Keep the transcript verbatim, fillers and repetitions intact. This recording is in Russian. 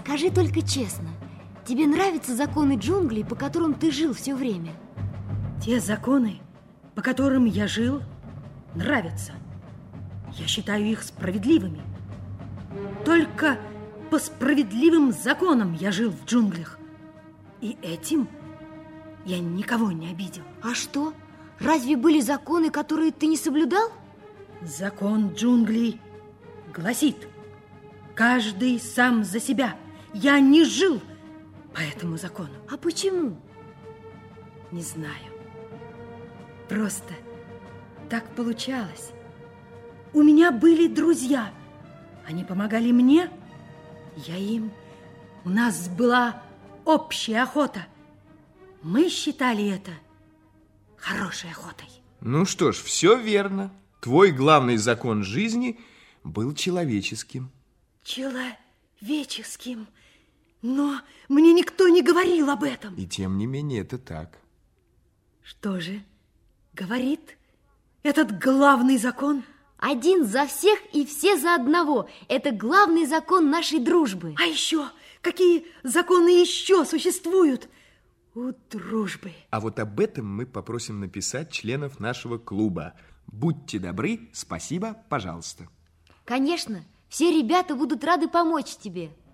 Скажи только честно, тебе нравятся законы джунглей, по которым ты жил все время? Те законы, по которым я жил, нравятся. Я считаю их справедливыми. Только по справедливым законам я жил в джунглях. И этим я никого не обидел. А что? Разве были законы, которые ты не соблюдал? Закон джунглей гласит: каждый сам за себя. Я не жил по этому закону. А почему? Не знаю. Просто так получалось. У меня были друзья. Они помогали мне, я им. У нас была общая охота. Мы считали это хорошей охотой. Ну что ж, все верно. Твой главный закон жизни был человеческим. Человеческим? Но мне никто не говорил об этом. И тем не менее это так. Что же говорит этот главный закон? Один за всех и все за одного. Это главный закон нашей дружбы. А еще какие законы еще существуют у дружбы? А вот об этом мы попросим написать членов нашего клуба. Будьте добры, спасибо, пожалуйста. Конечно, все ребята будут рады помочь тебе.